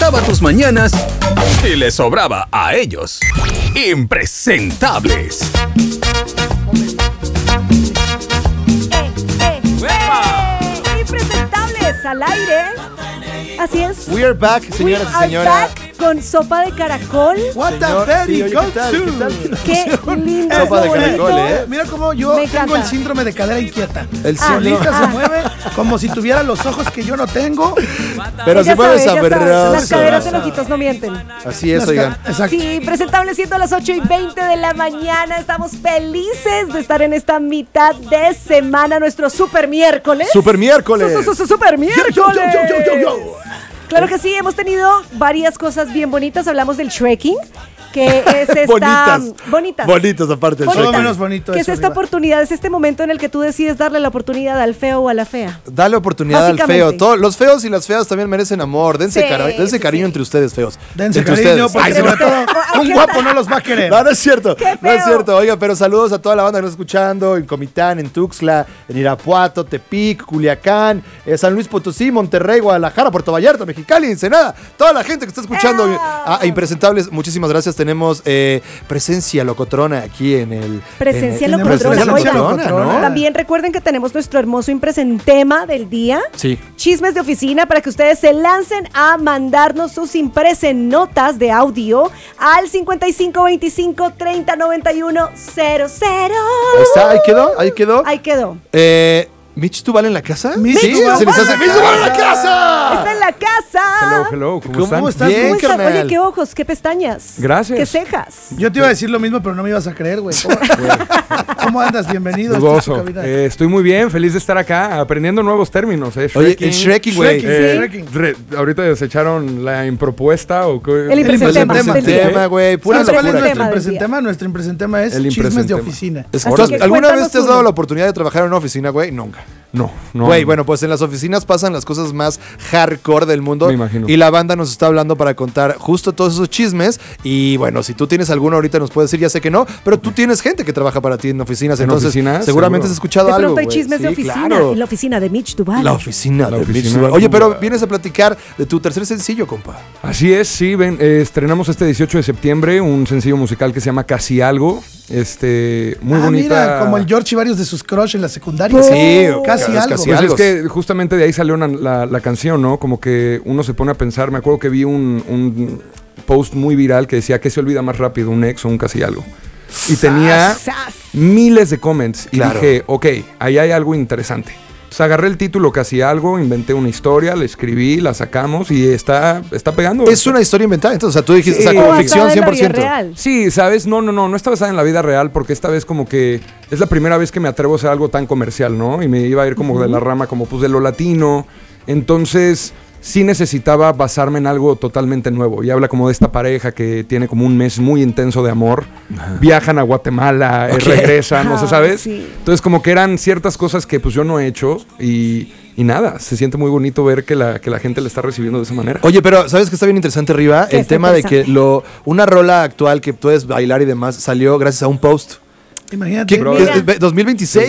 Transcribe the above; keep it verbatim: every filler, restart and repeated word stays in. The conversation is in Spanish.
alegraba tus mañanas y le sobraba a ellos. Impresentables. Eh, eh, impresentables al aire. Así es. We are back, señoras We y señores. are back con sopa de caracol. What the Señor, very sí, oye, go ¿qué tal? to? ¿Qué tal? Qué lindo. Sopa de bonito. caracol, ¿eh? Mira cómo yo Me tengo encanta. el síndrome de cadera inquieta. El Ah, síndrome. Solita ah. se mueve como si tuviera los ojos que yo no tengo. Pero Ella se mueve sabe, ella sabe. Las sabroso. caderas en ojitos no mienten. Así es, Las oigan. ca- Exacto. Sí, presentable siendo las ocho y veinte de la mañana. Estamos felices de estar en esta mitad de semana, nuestro super miércoles. Super miércoles. Su- su- su- Super miércoles. Yo, yo, yo, yo, yo, yo. Claro que sí, hemos tenido varias cosas bien bonitas. Hablamos del trekking, que es esta... Bonitas. Bonitas. Bonitas aparte del Todo show. menos bonito Que es eso, esta Riva. oportunidad, es este momento en el que tú decides darle la oportunidad al feo o a la fea. Dale oportunidad al Básicamente. feo. Todo- los feos y las feas también merecen amor. Dense, Sí, cari- dense sí, cariño sí. entre ustedes, feos. Dense entre cariño, ustedes. porque Ay, sobre sí. todo un ¿qué guapo tal? no los va a querer. No, no es cierto. ¡Qué No es feo! cierto. Oiga, pero saludos a toda la banda que nos está escuchando en Comitán, en Tuxtla, en Irapuato, Tepic, Culiacán, eh, San Luis Potosí, Monterrey, Guadalajara, Puerto Vallarta, Mexicali, Ensenada. Toda la gente que está escuchando ¡Ah! a, a Impresentables, muchísimas gracias. Tenemos eh, presencia locotrona aquí en el... Presencia en el- locotrona. Presencia Oigan, locotrona, ¿no? También recuerden que tenemos nuestro hermoso impresentema del día. Sí. Chismes de oficina para que ustedes se lancen a mandarnos sus impresenotas de audio al cincuenta y cinco veinticinco treinta noventa y uno cero cero. Ahí está, ahí quedó, ahí quedó. Ahí quedó. Eh, ¿Mitch Duval en la casa? Mitch sí, Duval se les en hace la ¡Mitch Duval en la casa! casa! Está en la casa. Hello, hello, ¿cómo, ¿Cómo están? estás? Bien, ¿Cómo estás? carnal. Oye, qué ojos, qué pestañas. Gracias. Qué cejas. Yo te iba a decir lo mismo, pero no me ibas a creer, güey. ¿Cómo, ¿Cómo andas? Bienvenido. a esta Dudoso. su cabina. Eh, estoy muy bien, feliz de estar acá, aprendiendo nuevos términos. Eh. Oye, Shrekking. el Shrekking, güey. Shrekking, Eh, Shrekking. re- ahorita desecharon la impropuesta o qué? El impresentema. impresentema. del día. Tema, güey. Pura ¿Sabes cuál es locura. nuestro del día. impresentema? Nuestro impresentema es El chismes de impresentema. oficina. Es- Así ¿tú has- que ¿Alguna cuéntanos vez te has uno. dado la oportunidad de trabajar en una oficina, güey? Nunca. No, no. Güey, no. bueno, pues en las oficinas pasan las cosas más hardcore del mundo. Me imagino. Y la banda nos está hablando para contar justo todos esos chismes. Y bueno, si tú tienes alguno ahorita nos puedes decir, ya sé que no, pero tú tienes gente que trabaja para ti en oficinas. ¿En entonces, oficinas? seguramente Seguro. has escuchado De algo. pronto hay güey. chismes de Sí, oficina. claro. En la oficina de Mitch Duval. La oficina La de oficina Mitch de Duval. Oye, Mitch pero Duval. vienes a platicar de tu tercer sencillo, compa. Así es, sí, ven, eh, estrenamos este dieciocho de septiembre un sencillo musical que se llama Casi Algo. Este, muy ah, bonita. mira, como el George y varios de sus crush en la secundaria. Sí, casi es algo. casi Pues algo. es que justamente de ahí salió una- la, la canción, ¿no? Como que uno se pone a pensar, me acuerdo que vi un, un post muy viral que decía, ¿qué se olvida más rápido, un ex o un casi algo? Y tenía Sas. miles de comments y Claro. dije, ok, ahí hay algo interesante. Entonces agarré el título Casi Algo, inventé una historia, la escribí, la sacamos y está, está pegando. Es una historia inventada, entonces, o sea, tú dijiste, Sí. o sea, O como basada ficción en la cien por vida ciento. real. Sí, ¿sabes? No, no, no, no está basada en la vida real porque esta vez como que es la primera vez que me atrevo a hacer algo tan comercial, ¿no? Y me iba a ir como de la rama como pues de lo latino. Entonces sí necesitaba basarme en algo totalmente nuevo. Y habla como de esta pareja que tiene como un mes muy intenso de amor. Viajan a Guatemala, eh, Ok. regresan, no sé, Ah, ¿sabes? sí. Entonces como que eran ciertas cosas que pues yo no he hecho y, y nada, se siente muy bonito ver que la, que la gente le está recibiendo de esa manera. Oye, pero ¿sabes qué está bien interesante arriba? ¿Qué El está tema de que interesante? lo una rola actual que puedes bailar y demás salió gracias a un post. Imagínate. Que, Mira. es- es- dos mil veintiséis.